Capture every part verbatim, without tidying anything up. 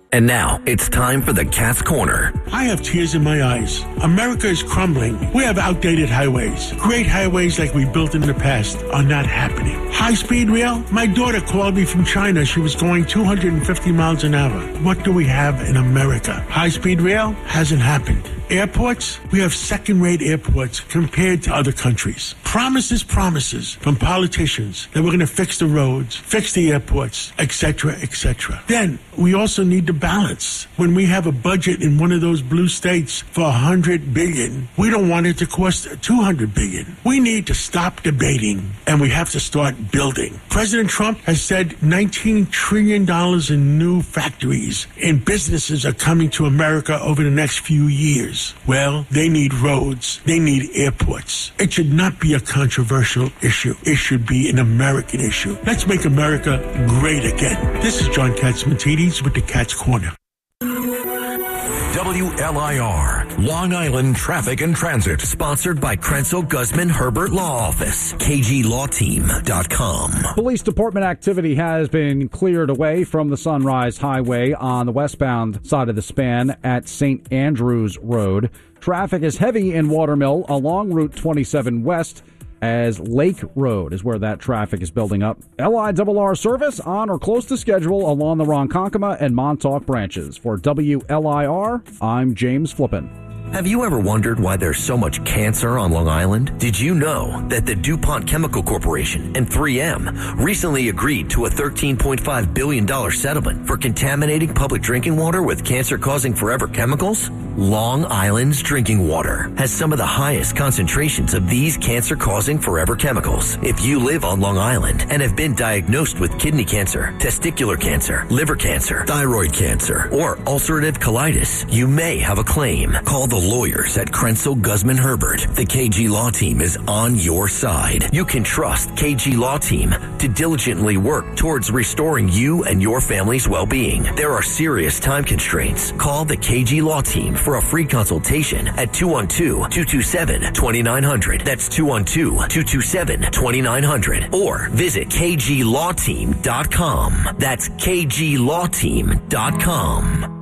And now, it's time for the Cat's Corner. I have tears in my eyes. America is crumbling. We have outdated highways. Great highways like we built in the past are not happening. High-speed rail? My daughter called me from China. She was going two hundred fifty miles an hour. What do we have in America? High-speed rail hasn't happened. Airports? We have second-rate airports compared to other countries. Promises, promises from politicians that we're going to fix the roads, fix the airports, et cetera, et cetera. Then we also need to balance. When we have a budget in one of those blue states for one hundred billion dollars, we don't want it to cost two hundred billion dollars. We need to stop debating, and we have to start building. President Trump has said nineteen trillion dollars in new factories and businesses are coming to America over the next few years. Well, they need roads. They need airports. It should not be a controversial issue. It should be an American issue. Let's make America great again. This is John Catsimatidis with the Cat's Corner. W L I R, Long Island Traffic and Transit. Sponsored by Krenzel Guzman Herbert Law Office. K G Law Team dot com. Police department activity has been cleared away from the Sunrise Highway on the westbound side of the span at Saint Andrews Road. Traffic is heavy in Watermill along Route twenty-seven West, as Lake Road is where that traffic is building up. L I R R service on or close to schedule along the Ronkonkoma and Montauk branches. For W L I R, I'm James Flippin. Have you ever wondered why there's so much cancer on Long Island? Did you know that the DuPont Chemical Corporation and three M recently agreed to a thirteen point five billion dollars settlement for contaminating public drinking water with cancer-causing forever chemicals? Long Island's drinking water has some of the highest concentrations of these cancer-causing forever chemicals. If you live on Long Island and have been diagnosed with kidney cancer, testicular cancer, liver cancer, thyroid cancer, or ulcerative colitis, you may have a claim. Call the lawyers at Krenzel Guzman Herbert. The K G Law Team is on your side. You can trust K G Law Team to diligently work towards restoring you and your family's well-being. There are serious time constraints. Call the K G Law Team for a free consultation at two one two, two two seven, two nine zero zero. That's two one two, two two seven, two nine zero zero. Or visit K G Law Team dot com. That's K G Law Team dot com.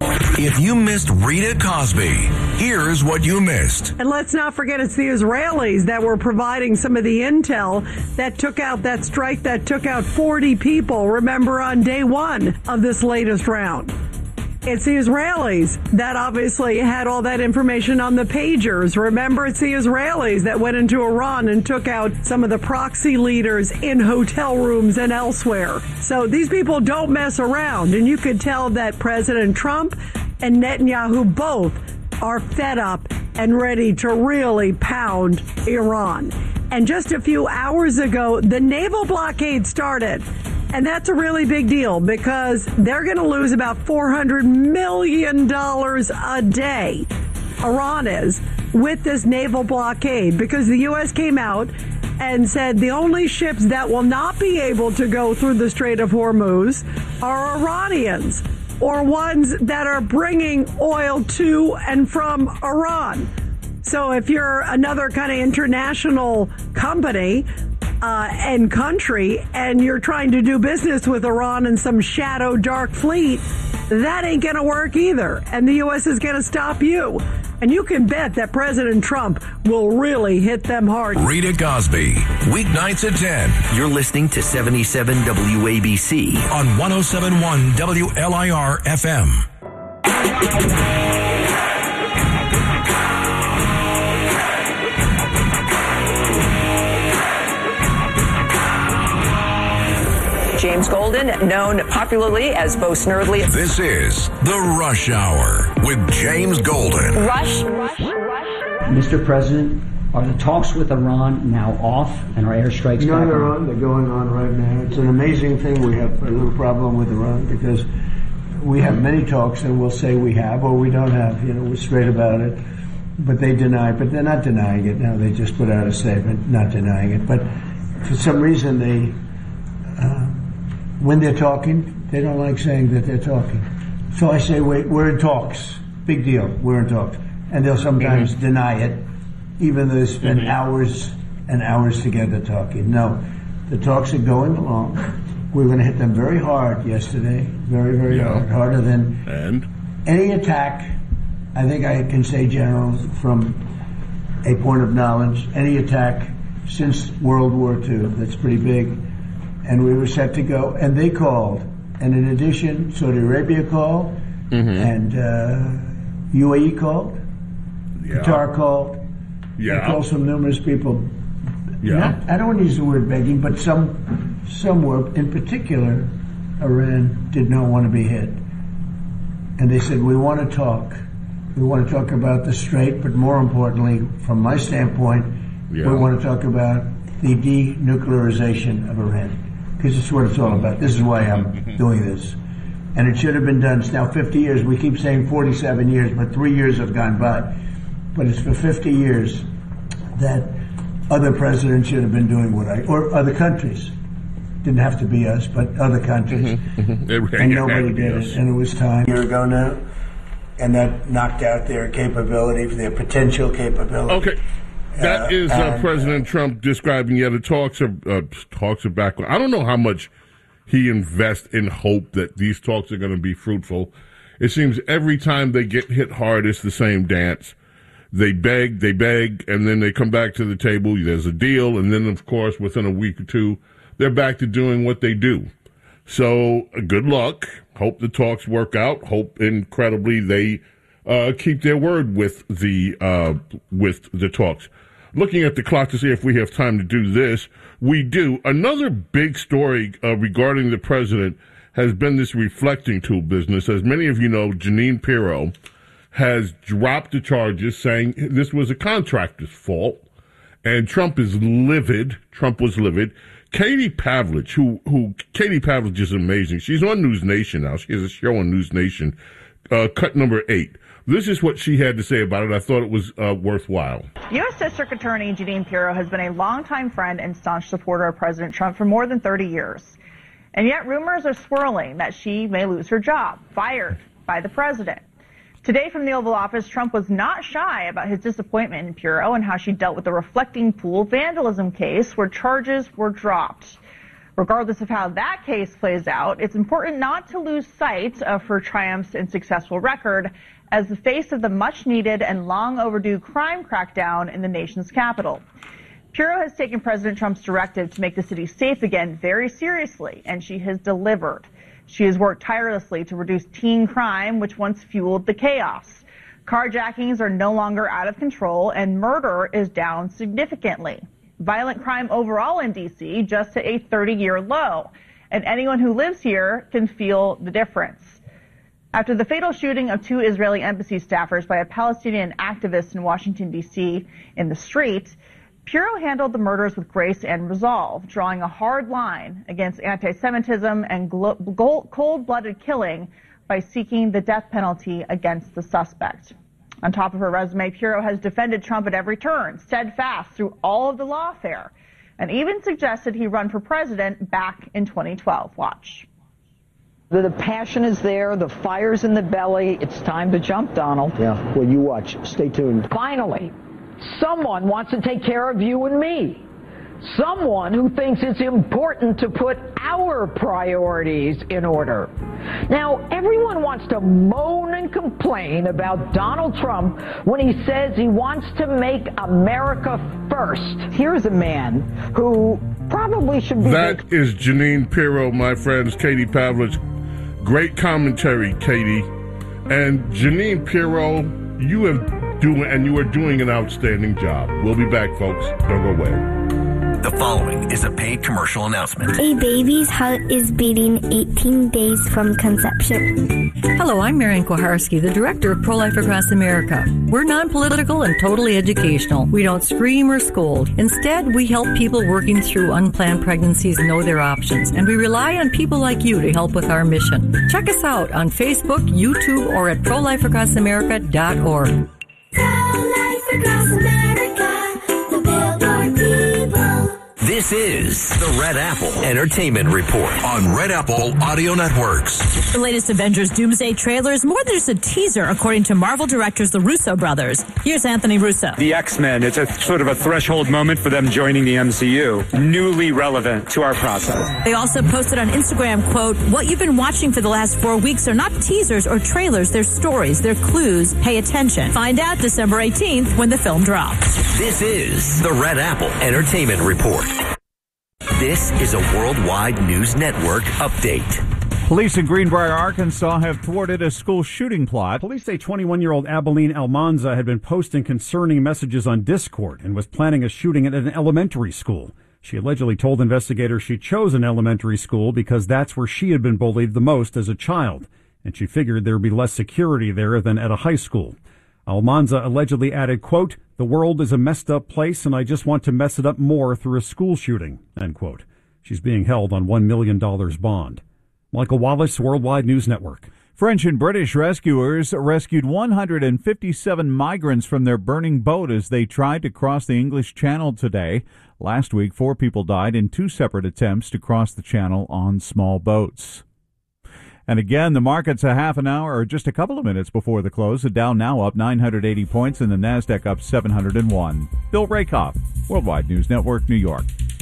If you missed Rita Cosby, here's what you missed. And let's not forget it's the Israelis that were providing some of the intel that took out that strike that took out forty people, remember, on day one of this latest round. It's the Israelis that obviously had all that information on the pagers. Remember, it's the Israelis that went into Iran and took out some of the proxy leaders in hotel rooms and elsewhere. So these people don't mess around. And you could tell that President Trump and Netanyahu both are fed up and ready to really pound Iran. And just a few hours ago, the naval blockade started. And that's a really big deal because they're going to lose about four hundred million dollars a day, Iran is, with this naval blockade, because the U S came out and said the only ships that will not be able to go through the Strait of Hormuz are Iranians or ones that are bringing oil to and from Iran. So if you're another kind of international company Uh, and country, and you're trying to do business with Iran and some shadow dark fleet, that ain't going to work either. And the U S is going to stop you. And you can bet that President Trump will really hit them hard. Rita Cosby, weeknights at ten. You're listening to seventy-seven W A B C on one oh seven point one W L I R F M. James Golden, known popularly as Bo Snerdley. This is The Rush Hour with James Golden. Rush, rush, rush. Mister President, are the talks with Iran now off and are airstrikes no, back they're on? on? They're going on right now. It's an amazing thing. We have a little problem with Iran because we have many talks and we'll say we have or we don't have. You know, we're straight about it. But they deny it. But they're not denying it now. They just put out a statement not denying it. But for some reason they... Uh, when they're talking, they don't like saying that they're talking. So I say, wait, we're in talks. Big deal, we're in talks. And they'll sometimes mm-hmm. deny it, even though they spend mm-hmm. hours and hours together talking. No, the talks are going along. we're going to hit them very hard yesterday, very, very Yeah. hard, harder than And? any attack. I think I can say, General, from a point of knowledge, any attack since World War Two. That's pretty big. And we were set to go, and they called. And in addition, Saudi Arabia called, Mm-hmm. and uh, U A E called, Yeah. Qatar called. Yeah. They called from numerous people. Yeah. Not, I don't want to use the word begging, but some, some were, in particular, Iran did not want to be hit. And they said, we want to talk. We want to talk about the Strait, but more importantly, from my standpoint, Yeah. we want to talk about the denuclearization of Iran. Because it's what it's all about. This is why I'm doing this. And it should have been done. It's now fifty years. We keep saying forty-seven years, but three years have gone by. But it's for fifty years that other presidents should have been doing what I, or other countries. Didn't have to be us, but other countries. And nobody did it. And it was time. A year ago now. And that knocked out their capability, their potential capability. Okay. That Uh, is uh, and, President Trump describing, yeah, the talks are, uh, talks are back. I don't know how much he invests in hope that these talks are going to be fruitful. It seems every time they get hit hard, it's the same dance. They beg, they beg, and then they come back to the table. There's a deal, and then, of course, within a week or two, they're back to doing what they do. So, uh, good luck. Hope the talks work out. Hope, incredibly, they uh, keep their word with the uh, with the talks. Looking at the clock to see if we have time to do this, we do. Another big story uh, regarding the president has been this reflecting tool business. As many of you know, Jeanine Pirro has dropped the charges, saying this was a contractor's fault, and Trump is livid. Trump was livid. Katie Pavlich, who, who, Katie Pavlich is amazing. She's on News Nation now. She has a show on News Nation, uh, cut number eight. This is what she had to say about it. I thought it was uh, worthwhile. U S. District Attorney Jeanine Pirro has been a longtime friend and staunch supporter of President Trump for more than thirty years. And yet rumors are swirling that she may lose her job, fired by the president. Today from the Oval Office, Trump was not shy about his disappointment in Pirro and how she dealt with the reflecting pool vandalism case where charges were dropped. Regardless of how that case plays out, it's important not to lose sight of her triumphs and successful record as the face of the much-needed and long-overdue crime crackdown in the nation's capital. Pirro has taken President Trump's directive to make the city safe again very seriously, and she has delivered. She has worked tirelessly to reduce teen crime, which once fueled the chaos. Carjackings are no longer out of control, and murder is down significantly. Violent crime overall in D C just hit a thirty-year low, and anyone who lives here can feel the difference. After the fatal shooting of two Israeli embassy staffers by a Palestinian activist in Washington, D C in the street, Pirro handled the murders with grace and resolve, drawing a hard line against anti-Semitism and cold-blooded killing by seeking the death penalty against the suspect. On top of her resume, Pirro has defended Trump at every turn, steadfast through all of the lawfare, and even suggested he run for president back in twenty twelve. Watch. The, the passion is there, the fire's in the belly. It's time to jump, Donald. Yeah, well, you watch. Stay tuned. Finally, someone wants to take care of you and me. Someone who thinks it's important to put our priorities in order. Now, everyone wants to moan and complain about Donald Trump when he says he wants to make America first. Here's a man who probably should be... That is Jeanine Pirro, my friends. Katie Pavlich. Great commentary, Katie. And Jeanine Pirro, you have doing and you are doing an outstanding job. We'll be back, folks. Don't go away. The following is a paid commercial announcement. A baby's heart is beating eighteen days from conception. Hello, I'm Marian Koharski, the director of Pro-Life Across America. We're non-political and totally educational. We don't scream or scold. Instead, we help people working through unplanned pregnancies know their options, and we rely on people like you to help with our mission. Check us out on Facebook, YouTube, or at pro life across america dot org. Pro-Life Across America, the Billboard people. This is the Red Apple Entertainment Report on Red Apple Audio Networks. The latest Avengers Doomsday trailer is more than just a teaser, according to Marvel directors the Russo brothers. Here's Anthony Russo. The X-Men, it's a sort of a threshold moment for them joining the M C U, newly relevant to our process. They also posted on Instagram, quote, "What you've been watching for the last four weeks are not teasers or trailers, they're stories, they're clues. Pay attention." Find out December eighteenth when the film drops. This is the Red Apple Entertainment Report. This is a Worldwide News Network update. Police in Greenbrier, Arkansas have thwarted a school shooting plot. Police say twenty-one-year-old Abilene Almanza had been posting concerning messages on Discord and was planning a shooting at an elementary school. She allegedly told investigators she chose an elementary school because that's where she had been bullied the most as a child, and she figured there would be less security there than at a high school. Almanza allegedly added, quote, "The world is a messed up place and I just want to mess it up more through a school shooting," end quote. She's being held on one million dollars bond. Michael Wallace, Worldwide News Network. French and British rescuers rescued one hundred fifty-seven migrants from their burning boat as they tried to cross the English Channel today. Last week, four people died in two separate attempts to cross the channel on small boats. And again, the market's a half an hour or just a couple of minutes before the close. The Dow now up nine hundred eighty points and the NASDAQ up seven hundred one. Bill Rakoff, Worldwide News Network, New York.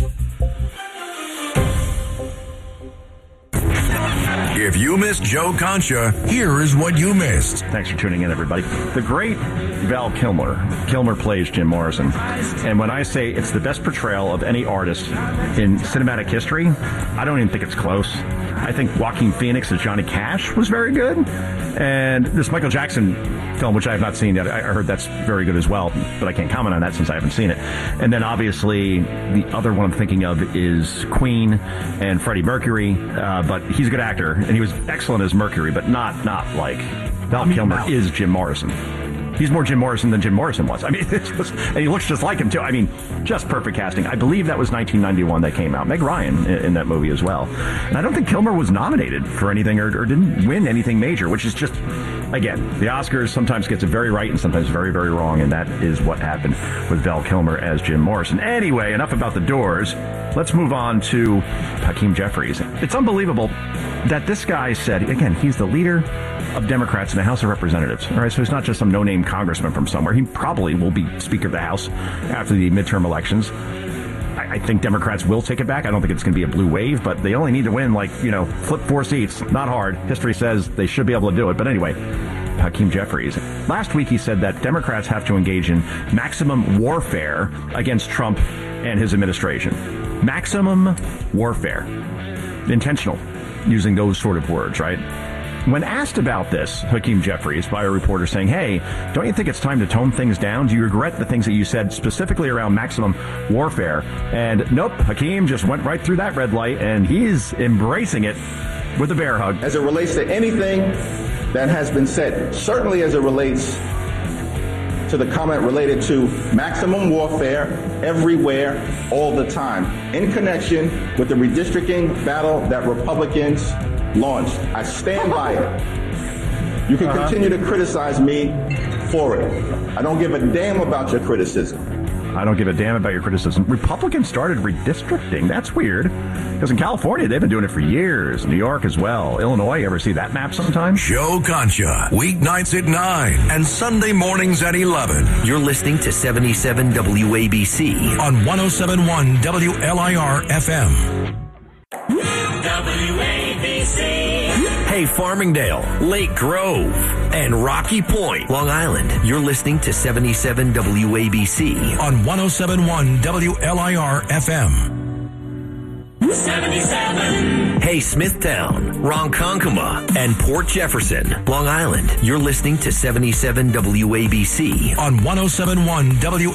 If you missed Joe Concha, here is what you missed. Thanks for tuning in, everybody. The great Val Kilmer. Kilmer plays Jim Morrison. And when I say it's the best portrayal of any artist in cinematic history, I don't even think it's close. I think Joaquin Phoenix as Johnny Cash was very good. And this Michael Jackson film, which I have not seen yet, I heard that's very good as well, but I can't comment on that since I haven't seen it. And then obviously the other one I'm thinking of is Queen and Freddie Mercury, uh, but he's a good actor, and he was excellent as Mercury, but not not like Val Kilmer is Jim Morrison. He's more Jim Morrison than Jim Morrison was. I mean, it was, and he looks just like him, too. I mean, just perfect casting. I believe that was nineteen ninety-one that came out. Meg Ryan in, in that movie as well. And I don't think Kilmer was nominated for anything or, or didn't win anything major, which is just, again, the Oscars sometimes gets it very right and sometimes very, very wrong, and that is what happened with Val Kilmer as Jim Morrison. Anyway, enough about the Doors. Let's move on to Hakeem Jeffries. It's unbelievable that this guy said, again, he's the leader of Democrats in the House of Representatives. All right, so he's not just some no-name congressman from somewhere. He probably will be Speaker of the House after the midterm elections. I, I think Democrats will take it back. I don't think it's going to be a blue wave, but they only need to win, like, you know, flip four seats. Not hard. History says they should be able to do it. But anyway, Hakeem Jeffries. Last week he said that Democrats have to engage in maximum warfare against Trump and his administration. Maximum warfare. Intentional, using those sort of words, right? When asked about this, Hakeem Jeffries, by a reporter saying, hey, don't you think it's time to tone things down? Do you regret the things that you said specifically around maximum warfare? And nope, Hakeem just went right through that red light, and he's embracing it with a bear hug. As it relates to anything that has been said, certainly as it relates to the comment related to maximum warfare everywhere, all the time, in connection with the redistricting battle that Republicans launched. I stand by it. You can uh-huh. continue to criticize me for it. I don't give a damn about your criticism. I don't give a damn about your criticism. Republicans started redistricting. That's weird. Because in California, they've been doing it for years. New York as well. Illinois, you ever see that map sometime? Joe Concha, weeknights at nine and Sunday mornings at eleven. You're listening to seventy-seven W A B C on one oh seven point one W L I R F M. W A B C. Hey, Farmingdale, Lake Grove, and Rocky Point, Long Island. You're listening to seventy-seven W A B C on one oh seven point one W L I R F M. seventy-seven. Hey, Smithtown, Ronkonkoma, and Port Jefferson, Long Island. You're listening to seventy-seven W A B C on one oh seven point one W